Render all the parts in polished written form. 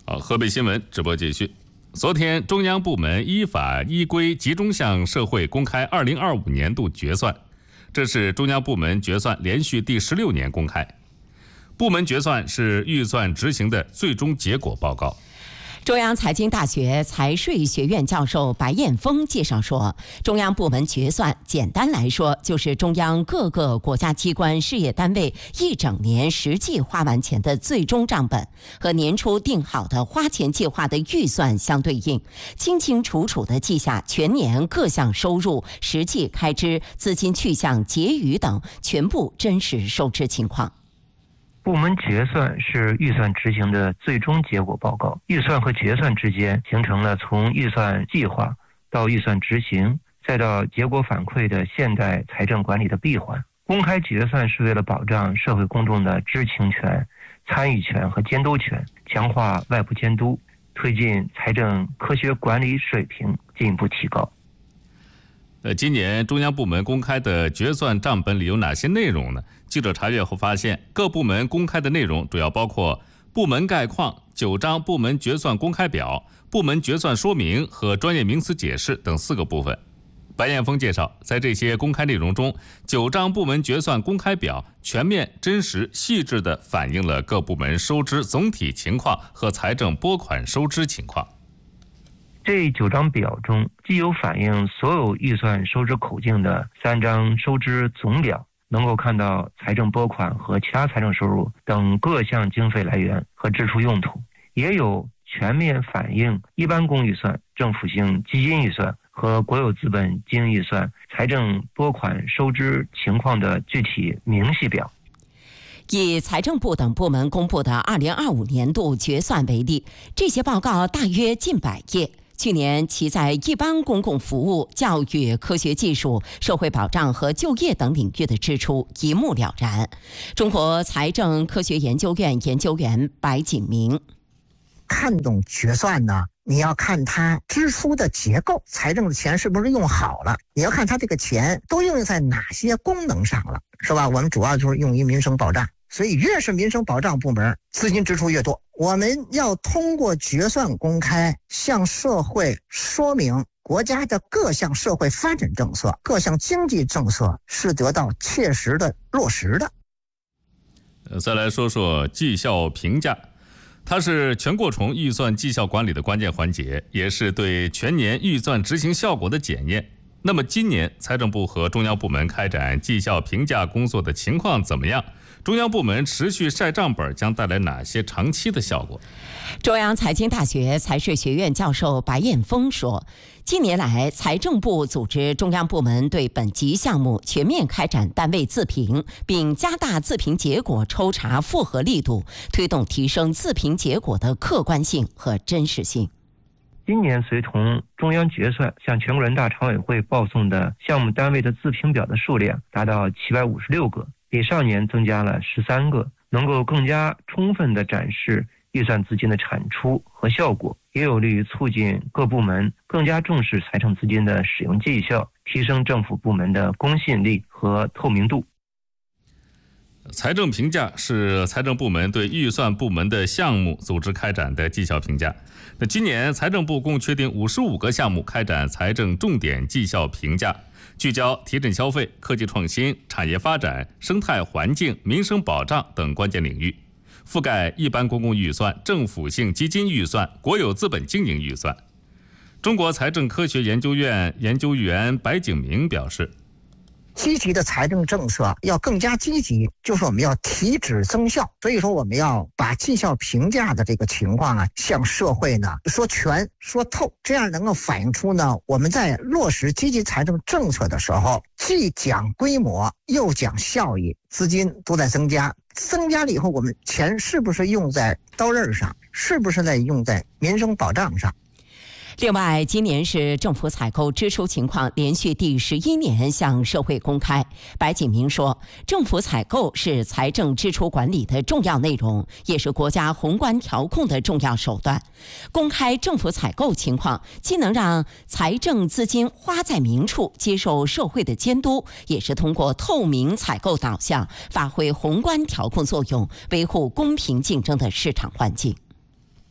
好，河北新闻直播继续。昨天，中央部门依法依规集中向社会公开2025年度决算，这是中央部门决算连续第16年公开。部门决算是预算执行的最终结果报告。 中央财经大学财税学院教授白彦峰介绍说，中央部门决算简单来说就是中央各个国家机关事业单位一整年实际花完钱的最终账本和年初定好的花钱计划的预算相对应，清清楚楚地记下全年各项收入、实际开支、资金去向、结余等全部真实收支情况。 部门决算是预算执行的最终结果报告，预算和决算之间形成了从预算计划到预算执行再到结果反馈的现代财政管理的闭环。公开决算是为了保障社会公众的知情权、参与权和监督权，强化外部监督，推进财政科学管理水平进一步提高。 今年中央部门公开的决算账本里有哪些内容呢？记者查阅后发现，各部门公开的内容主要包括部门概况、9张部门决算公开表、部门决算说明和专业名词解释等4个部分。白彦峰介绍，在这些公开内容中，9张部门决算公开表全面、真实、细致地反映了各部门收支总体情况和财政拨款收支情况。 这9张表中，既有反映所有预算收支口径的3张收支总表，能够看到财政拨款和其他财政收入等各项经费来源和支出用途，也有全面反映一般公预算、政府性基金预算和国有资本经预算财政拨款收支情况的具体明细表。 以财政部等部门公布的2025年度决算为例，这些报告大约近100页。去年其在一般公共服务、教育、科学技术、社会保障和就业等领域的支出一目了然。中国财政科学研究院研究员白景明： 看懂决算呢，你要看它支出的结构，财政的钱是不是用好了，你要看它这个钱都用在哪些功能上了，是吧？我们主要就是用于民生保障，所以越是民生保障部门，资金支出越多。我们要通过决算公开向社会说明国家的各项社会发展政策、各项经济政策是得到切实的落实的。 再来说说绩效评价，它是全过程预算绩效管理的关键环节，也是对全年预算执行效果的检验。那么今年财政部和中央部门开展绩效评价工作的情况怎么样？中央部门持续晒账本将带来哪些长期的效果？ 中央财经大学财税学院教授白彦峰说，近年来财政部组织中央部门对本级项目全面开展单位自评，并加大自评结果抽查复核力度，推动提升自评结果的客观性和真实性。 今年随同中央决算向全国人大常委会报送的项目单位的自评表的数量达到756个，比上年增加了13个，能够更加充分地展示预算资金的产出和效果，也有利于促进各部门更加重视财政资金的使用绩效，提升政府部门的公信力和透明度。 财政评价是财政部门对预算部门的项目组织开展的绩效评价。那今年财政部共确定55个项目开展财政重点绩效评价，聚焦提振消费、科技创新、产业发展、生态环境、民生保障等关键领域，覆盖一般公共预算、政府性基金预算、国有资本经营预算。中国财政科学研究院研究员白景明表示， 积极的财政政策要更加积极，就是我们要提质增效。所以说我们要把绩效评价的这个情况啊，向社会呢说全说透，这样能够反映出呢我们在落实积极财政政策的时候，既讲规模又讲效益，资金都在增加。增加了以后，我们钱是不是用在刀刃上，是不是在用在民生保障上？ 另外，今年是政府采购支出情况连续第11年向社会公开。白景明说，政府采购是财政支出管理的重要内容，也是国家宏观调控的重要手段。公开政府采购情况，既能让财政资金花在明处，接受社会的监督，也是通过透明采购导向，发挥宏观调控作用，维护公平竞争的市场环境。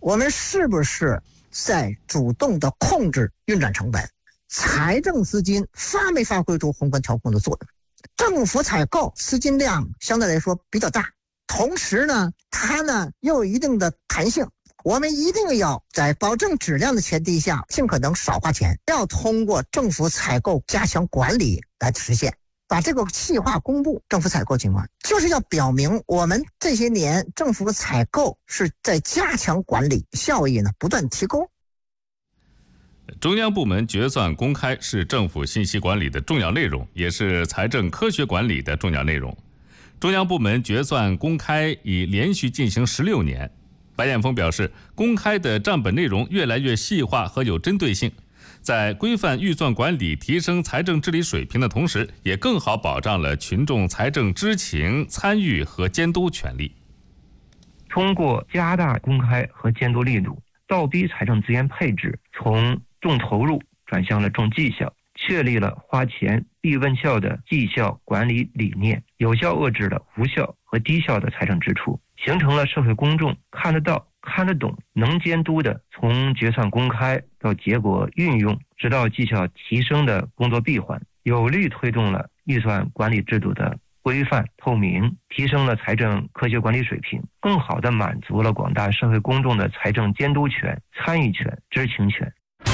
我们是不是在主动的控制运转成本？财政资金发没发挥出宏观调控的作用？政府采购资金量相对来说比较大，同时呢，它呢又有一定的弹性。我们一定要在保证质量的前提下，尽可能少花钱，要通过政府采购加强管理来实现。把这个细化公布政府采购情况，就是要表明我们这些年政府采购是在加强管理，效益呢不断提高。 中央部门决算公开是政府信息管理的重要内容，也是财政科学管理的重要内容。中央部门决算公开已连续进行16年。白岩峰表示，公开的账本内容越来越细化和有针对性，在规范预算管理、提升财政治理水平的同时，也更好保障了群众财政知情、参与和监督权利。 通过加大公开和监督力度，倒逼财政资源配置从重投入转向了重绩效，确立了花钱必问效的绩效管理理念，有效遏制了无效和低效的财政支出，形成了社会公众看得到、看得懂、能监督的从决算公开到结果运用直到绩效提升的工作闭环，有力推动了预算管理制度的规范透明，提升了财政科学管理水平，更好地满足了广大社会公众的财政监督权、参与权、知情权。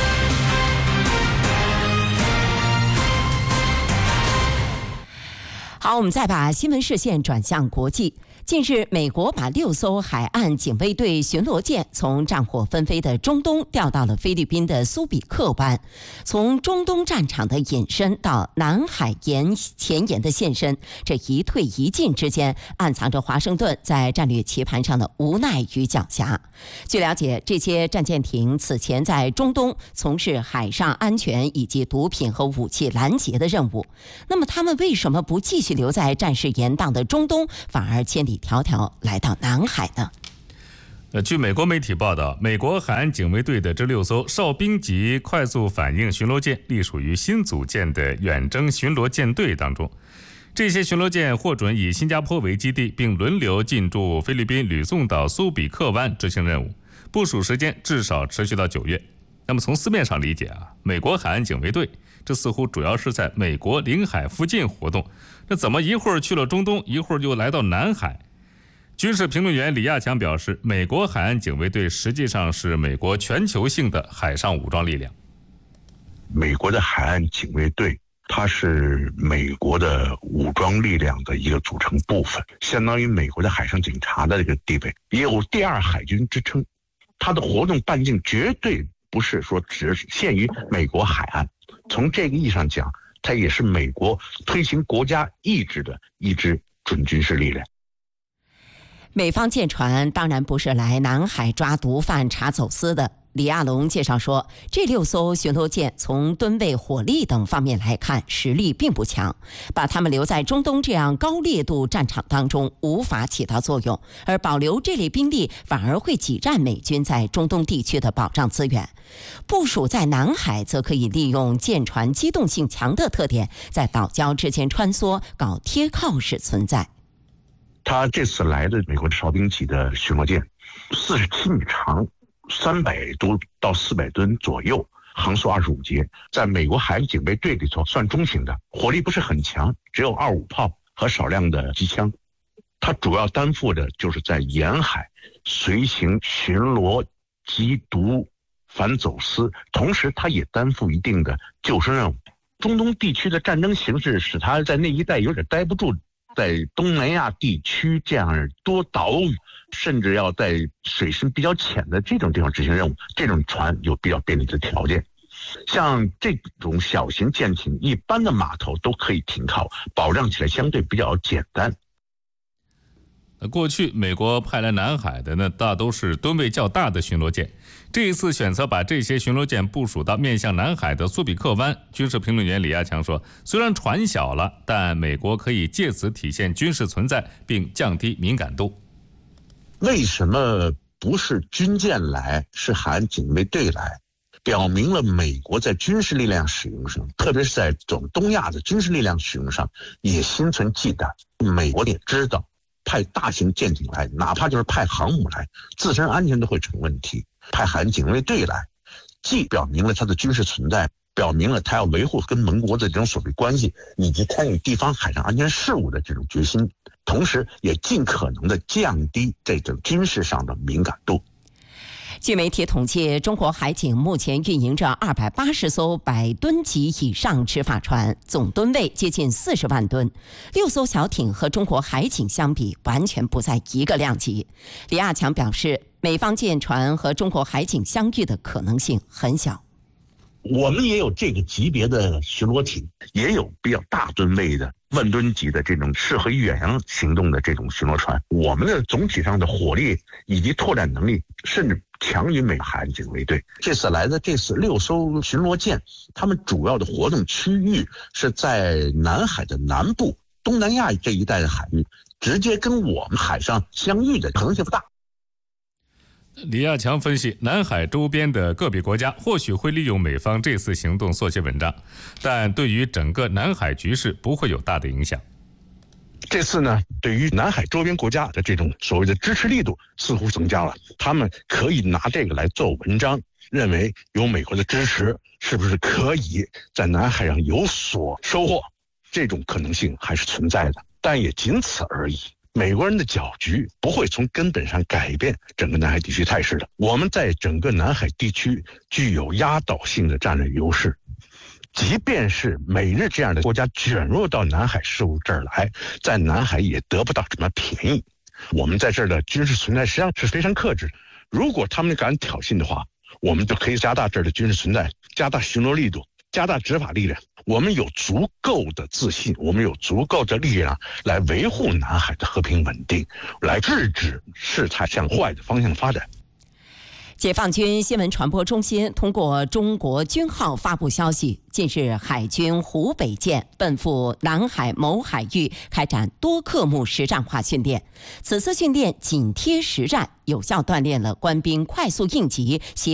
好，我们再把新闻视线转向国际。近日，美国把6艘海岸警卫队巡逻舰从战火纷飞的中东调到了菲律宾的苏比克湾。从中东战场的隐身到南海前沿的现身，这一退一进之间，暗藏着华盛顿在战略棋盘上的无奈与狡黠。据了解，这些战舰艇此前在中东从事海上安全以及毒品和武器拦截的任务。那么，他们为什么不继续留在战事严荡的中东，反而千里迢迢来到南海呢？ 据美国媒体报道，美国海岸警卫队的这6艘哨兵级快速反应巡逻舰隶属于新组建的远征巡逻舰队当中。这些巡逻舰获准以新加坡为基地，并轮流进驻菲律宾吕宋岛苏比克湾执行任务，部署时间至少持续到9月。那么从字面上理解美国海岸警卫队这似乎主要是在美国领海附近活动，那怎么一会儿去了中东，一会儿又来到南海？军事评论员李亚强表示，美国海岸警卫队实际上是美国全球性的海上武装力量。 美国的海岸警卫队它是美国的武装力量的一个组成部分，相当于美国的海上警察的这个地位，也有第2海军之称。它的活动半径绝对不是说只限于美国海岸，从这个意义上讲，它也是美国推行国家意志的一支准军事力量。 美方舰船当然不是来南海抓毒贩、查走私的。李亚龙介绍说，这6艘巡逻舰从吨位、火力等方面来看，实力并不强，把他们留在中东这样高烈度战场当中无法起到作用，而保留这类兵力反而会挤占美军在中东地区的保障资源。部署在南海则可以利用舰船机动性强的特点，在岛礁之间穿梭，搞贴靠式存在。 他这次来的美国哨兵级的巡逻舰47米长，300多到400吨左右，航速25节，在美国海岸警卫队里头算中型的，火力不是很强，只有25炮和少量的机枪。它主要担负的就是在沿海随行巡逻、缉毒、反走私，同时它也担负一定的救生任务。中东地区的战争形势使它在那一带有点待不住，在东南亚地区这样多岛屿，甚至要在水深比较浅的这种地方执行任务，这种船有比较便利的条件。像这种小型舰艇，一般的码头都可以停靠，保障起来相对比较简单。 过去美国派来南海的呢，大都是吨位较大的巡逻舰。这一次选择把这些巡逻舰部署到面向南海的苏比克湾，军事评论员李亚强说，虽然船小了，但美国可以借此体现军事存在，并降低敏感度。 为什么不是军舰来，是海岸警卫队来？表明了美国在军事力量使用上，特别是在东亚的军事力量使用上也心存忌惮。美国也知道派大型舰艇来，哪怕就是派航母来，自身安全都会成问题。派海岸警卫队来，既表明了它的军事存在，表明了它要维护跟盟国的这种所谓关系，以及参与地方海上安全事务的这种决心，同时也尽可能的降低这种军事上的敏感度。 据媒体统计，中国海警目前运营着280艘100吨级以上执法船，总吨位接近40万吨。6艘小艇和中国海警相比，完全不在一个量级。李亚强表示，美方舰船和中国海警相遇的可能性很小。 我们也有这个级别的巡逻艇，也有比较大吨位的万吨级的这种适合远洋行动的这种巡逻船。我们的总体上的火力以及拓展能力，甚至强于美国海岸警卫队。这次来的6艘巡逻舰，他们主要的活动区域是在南海的南部、东南亚这一带的海域，直接跟我们海上相遇的可能性不大。 李亚强分析，南海周边的个别国家或许会利用美方这次行动做些文章，但对于整个南海局势不会有大的影响。 这次呢，对于南海周边国家的这种所谓的支持力度似乎增加了，他们可以拿这个来做文章，认为有美国的支持，是不是可以在南海上有所收获？这种可能性还是存在的，但也仅此而已。美国人的搅局不会从根本上改变整个南海地区态势的。我们在整个南海地区具有压倒性的战略优势，即便是美日这样的国家卷入到南海事务这儿来，在南海也得不到什么便宜。我们在这儿的军事存在实际上是非常克制，如果他们敢挑衅的话，我们就可以加大这儿的军事存在，加大巡逻力度，加大执法力量。我们有足够的自信，我们有足够的力量来维护南海的和平稳定，来制止事态向坏的方向发展。 解放军新闻传播中心通过中国军号发布消息，近日海军湖北舰奔赴南海某海域开展多科目实战化训练。此次训练紧贴实战，有效锻炼了官兵快速应急